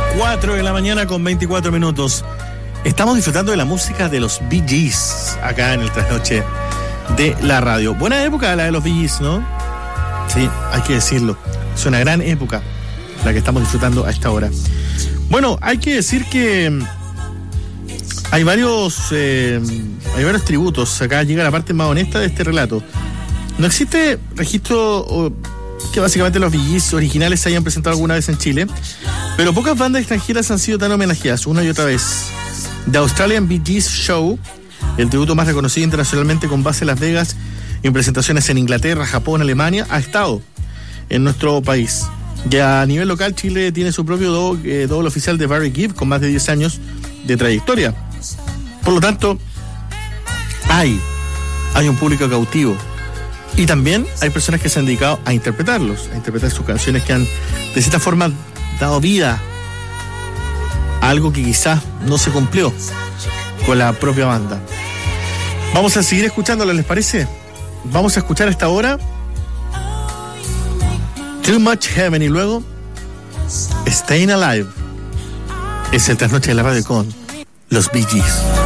4 de la mañana con 24 minutos. Estamos disfrutando de la música de los Bee Gees acá en el trasnoche de la radio. Buena época la de los Bee Gees, ¿no? Sí, hay que decirlo. Es una gran época la que estamos disfrutando a esta hora. Bueno, hay que decir que hay varios tributos. Acá llega la parte más honesta de este relato. No existe registro que básicamente los Bee Gees originales se hayan presentado alguna vez en Chile, pero pocas bandas extranjeras han sido tan homenajeadas una y otra vez. The Australian Bee Gees Show, el tributo más reconocido internacionalmente con base en Las Vegas, en presentaciones en Inglaterra, Japón, Alemania, ha estado en nuestro país. Ya a nivel local, Chile tiene su propio doble oficial de Barry Gibb con más de 10 años de trayectoria. Por lo tanto, hay un público cautivo. Y también hay personas que se han dedicado a interpretar sus canciones que han, de cierta forma, dado vida a algo que quizás no se cumplió con la propia banda. Vamos a seguir escuchándolo, ¿les parece? Vamos a escuchar hasta ahora Too Much Heaven y luego Staying Alive. Es el trasnoche de la radio con los Bee Gees.